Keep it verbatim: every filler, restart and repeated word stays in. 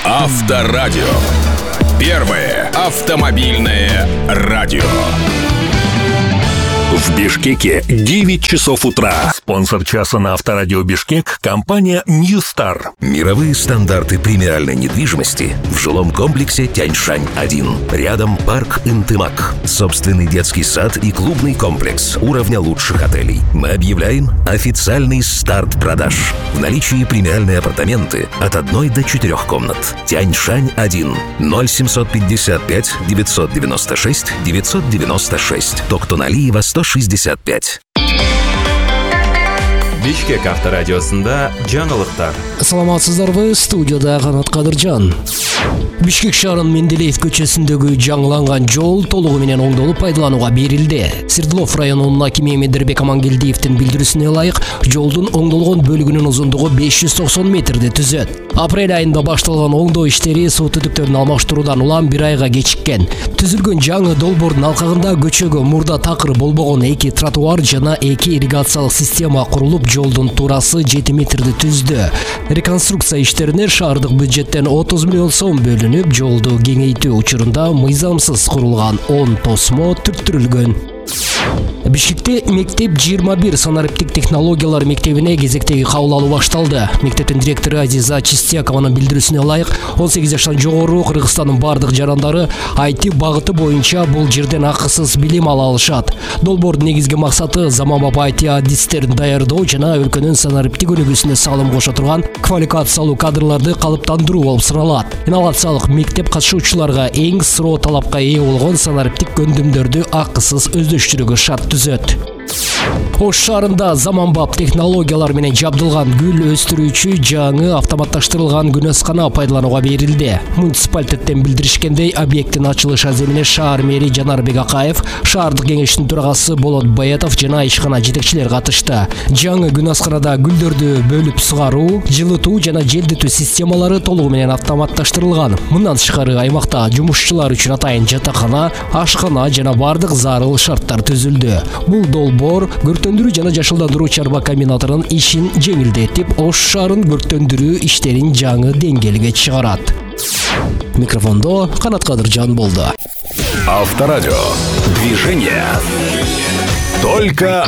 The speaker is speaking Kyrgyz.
Авторадио. Первое автомобильное радио. В Бишкеке девять часов утра. Спонсор часа на Авторадио Бишкек — компания Ньюстар. Мировые стандарты премиальной недвижимости в жилом комплексе Тяньшань один. Рядом парк Интымак. Собственный детский сад и клубный комплекс уровня лучших отелей. Мы объявляем официальный старт продаж. В наличии премиальные апартаменты от одной до четырех комнат. Тяньшань один. ноль семьсот пятьдесят пять девятьсот девяносто шесть девятьсот девяносто шесть. Токтоналиева сто шестьдесят пять. Бишкек авторадиосында жаңылыктар. Саламатсыздарбы, студияда Канат Кадыржан. Бишкек шаарынын Менделеев көчөсүндөгү жаңыланган жол толугу менен оңдолуп пайдаланууга берилди. Свердлов районунун акими Медербек Амангелдиевдин билдирүүсүнө ылайык, жолдун оңдолгон бөлүгүнүн узундугу беш жүз токсон метрди түзөт. Апрель айында башталган оңдоо иштери суу түтүктөрүн алмаштыруудан улам бир айга кечиккен. Түзүлгөн жаңы долбоордун алкагында көчөгө мурда такыр болбогон эки тротуар жана эки ирригациялык система курулуп, жолдун туурасы жети метрди түздү. Реконструкция иштерине шаардык бюджеттен отуз миллион сом бөлүнүп, жолду кеңейтүү учурунда мыйзамсыз курулган он тосмо түрттүрүлгөн. Бишкекте мектеп жыйырма бир санариптик технологиялар мектебине кезектеги кабыл алуу башталды. Мектептин директору Азиза Чистякованын билдирүүсүнө ылайык, он сегиз жаштан жогору Кыргызстандын бардык жарандары ай ти багыты боюнча бул жерден акысыз билим ала алышат. Долбоордун негизги максаты заманбап ай ти адистерин даярдоо жана өлкөнүн санариптик өнүгүүсүнө салым кошо турган квалификациялуу кадрларды калыптандыруу болуп саналат. Инновациялык мектеп катышуучуларга эң суроо талапка ээ болгон санариптик көндүмдөрдү акысыз өздөштүрүүгө шарт түзөт. Ош шаарында заманбап технологиялар менен жабдылган гүл өстүрүүчү жаңы автоматташтырылган күнөскана пайдаланууга берилди. Муниципалитеттен билдиришкендей, объекттин ачылыш аземине шаар мэри Жанарбек Акаев, шаардык кеңештин төрагасы Болот Баятов жана ишкана жетекчилер катышты. Жаңы күнөсканада гүлдөрдү бөлүп сугаруу, жылытуу жана желдетүү системалары толугу менен автоматташтырылган. Мындан тышкары аймакта жумушчулар үчүн атайын жатакана, ашкана жана бардык зарыл шарттар түзүлдү. Бул долбоор көртөндүрүү жана жашылдандыруу чарба комбинаторунун ишин жеңилдетип, Ош шаарын көртөндүрүү иштерин жаңы деңгээлге чыгарат. Микрофондо Канат Кадыржан болду. Авторадио. Движение. Только